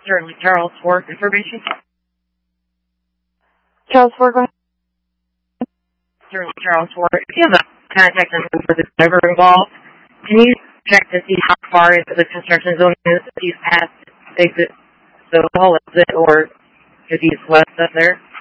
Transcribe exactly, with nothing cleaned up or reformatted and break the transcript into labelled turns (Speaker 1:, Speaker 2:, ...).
Speaker 1: Certainly, Charles, for information.
Speaker 2: Charles Ford, go ahead.
Speaker 1: Certainly, Charles, for if you have a contact number for the driver involved, can you check to see how far into the construction zone is, if he's past exit, the whole exit, or if he's left up there?